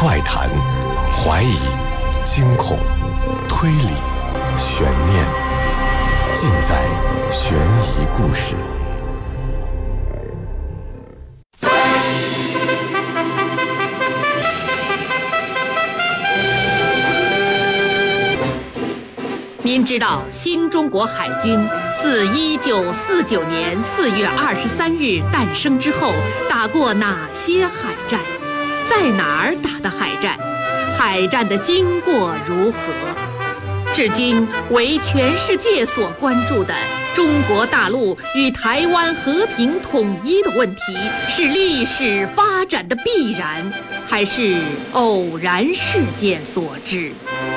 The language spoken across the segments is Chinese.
怪谈、怀疑、惊恐、推理、悬念，尽在悬疑故事。 您知道新中国海军自1949年4月23日诞生之后，打过哪些海战？在哪儿打的海战？海战的经过如何？至今为全世界所关注的中国大陆与台湾和平统一的问题，是历史发展的必然，还是偶然事件所致？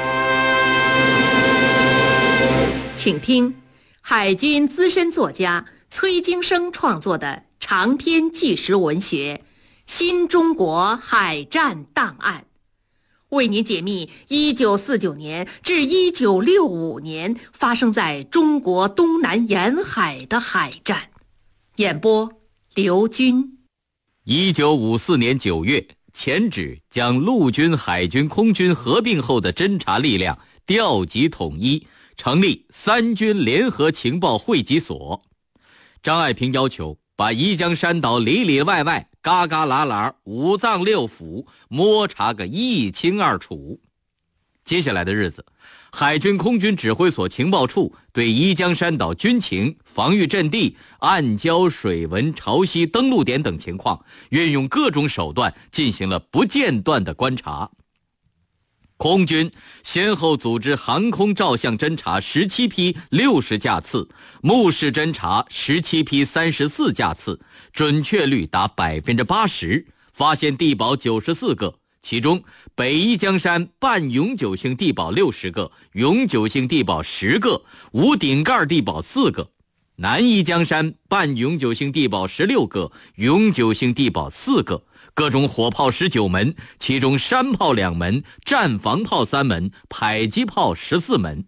请听海军资深作家崔京生创作的长篇纪实文学《新中国海战档案》，为您解密1949年至1965年发生在中国东南沿海的海战。演播刘军。 1954年9月，前指将陆军、海军、空军合并后的侦察力量调集统一，成立三军联合情报汇集所。张爱萍要求把宜江山岛里里外外、旮旮旯旯、五脏六腑摸查个一清二楚。接下来的日子，海军空军指挥所情报处对宜江山岛军情、防御阵地、暗礁、水文、潮汐、登陆点等情况，运用各种手段进行了不间断的观察。空军先后组织航空照相侦察17批60架次，目视侦察17批34架次，准确率达80%，发现地堡94个，其中北宜江山半永久性地堡60个，永久性地堡10个，无顶盖地堡4个；南宜江山半永久性地堡16个，永久性地堡4个。各种火炮19门，其中山炮2门，战防炮3门，迫击炮14门。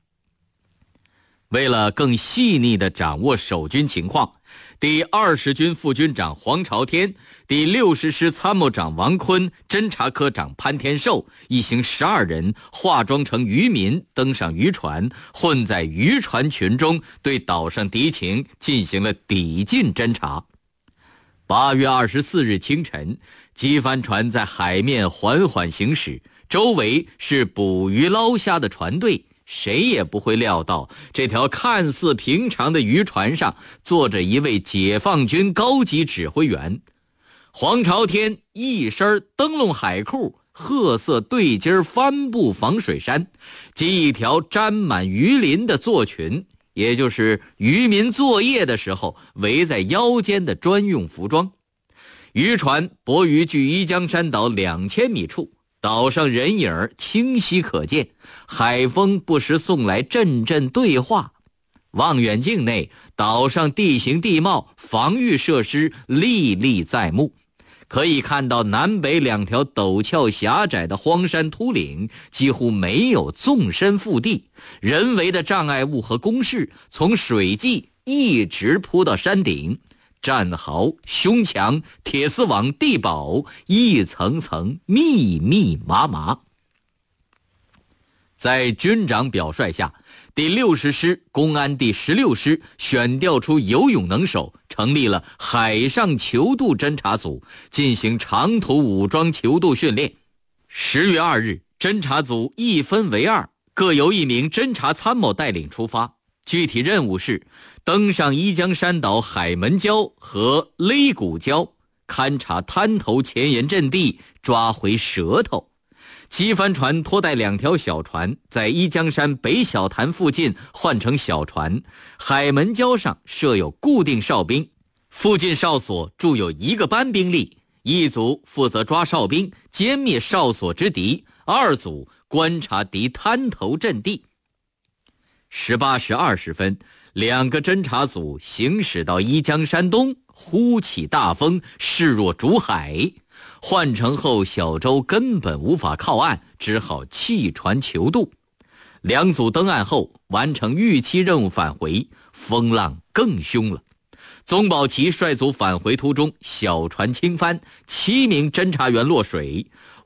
为了更细腻地掌握守军情况，第20军副军长黄朝天、第60师参谋长王坤、侦察科长潘天寿一行12人化妆成渔民，登上渔船，混在渔船群中，对岛上敌情进行了抵近侦察。8月24日清晨，机帆船在海面缓缓行驶，周围是捕鱼捞虾的船队。谁也不会料到，这条看似平常的渔船上坐着一位解放军高级指挥员。黄朝天一身灯笼海裤、褐色对襟帆布防水衫及一条沾满鱼鳞的座裙，也就是渔民作业的时候围在腰间的专用服装。渔船泊于距宜江山岛2000米处，岛上人影清晰可见，海风不时送来阵阵对话。望远镜内，岛上地形地貌、防御设施历历在目，可以看到南北2条陡峭狭窄的荒山秃岭几乎没有纵深腹地，人为的障碍物和工事从水际一直铺到山顶，战壕、胸墙、铁丝网、地堡一层层密密麻麻。在军长表率下，第60师公安第16师选调出有勇能手，成立了海上求渡侦察组，进行长途武装求渡训练。10月2日，侦察组一分为2，各由1名侦察参谋带领出发。具体任务是登上宜江山岛海门礁和勒谷礁，勘察滩头前沿阵地，抓回舌头。机帆船拖带2条小船，在宜江山北小潭附近换成小船。海门礁上设有固定哨兵，附近哨所驻有1个班兵力，一组负责抓哨兵，歼灭哨所之敌，2组观察敌滩头阵地。18时20分，2个侦察组行驶到宜江山东，忽起大风，势若竹海。换乘后，小舟根本无法靠岸，只好弃船求渡。2组登岸后，完成预期任务返回，风浪更凶了。宗保奇率组返回途中，小船倾翻，7名侦察员落水。